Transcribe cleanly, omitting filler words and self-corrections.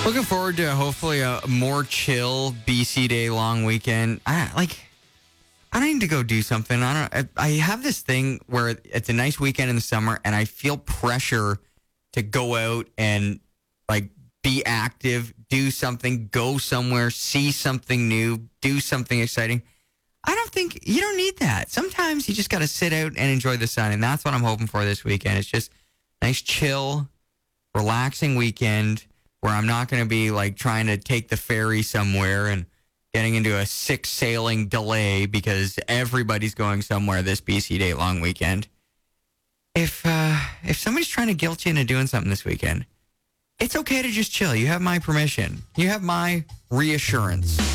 Looking forward to hopefully a more chill BC Day long weekend. I don't need to go do something. I have this thing where it's a nice weekend in the summer, and I feel pressure to go out and like be active, do something, go somewhere, see something new, do something exciting. I don't think you don't need that. Sometimes you just got to sit out and enjoy the sun, and that's what I'm hoping for this weekend. It's just nice, chill, relaxing weekend where I'm not going to be like trying to take the ferry somewhere and getting into a 6 sailing delay because everybody's going somewhere this BC Day long weekend. If somebody's trying to guilt you into doing something this weekend, it's okay to just chill. You have my permission. You have my reassurance.